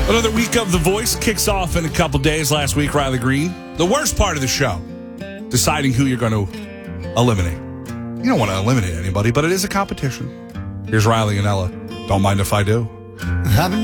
Another week of The Voice kicks off in a couple days. Last week, Riley Green. The worst part of the show, deciding who you're going to eliminate. You don't want to eliminate anybody, but it is a competition. Here's Riley and Ella. Don't mind if I do. I've been